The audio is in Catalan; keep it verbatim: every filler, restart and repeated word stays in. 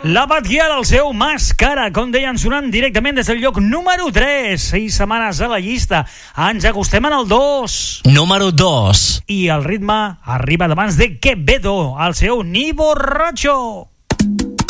La Batguial, el seu Màscara, com deien, sonant directament des del lloc número tres. Sis setmanes a la llista. Ens acostem en el dos. Número dos. I el ritme arriba d'abans de Quevedo, el seu Ni Borracho.